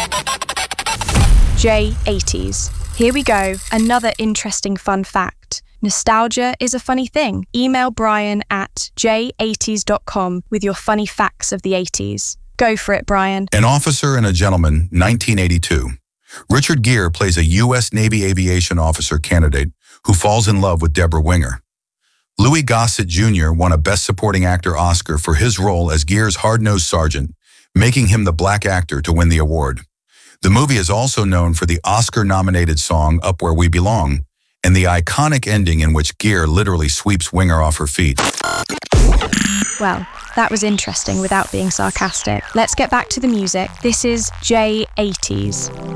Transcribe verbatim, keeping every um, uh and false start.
J eighties. Here we go, another interesting fun fact. Nostalgia is a funny thing. Email Brian at j eighties dot com with your funny facts of the eighties. Go for it, Brian. An Officer and a Gentleman, nineteen eighty-two. Richard Gere plays a U S Navy aviation officer candidate who falls in love with Deborah Winger. Louis Gossett Junior won a Best Supporting Actor Oscar for his role as Gere's hard-nosed sergeant, making him the black actor to win the award. The movie is also known for the Oscar-nominated song Up Where We Belong and the iconic ending in which Gere literally sweeps Winger off her feet. Well, that was interesting without being sarcastic. Let's get back to the music. This is J eighties.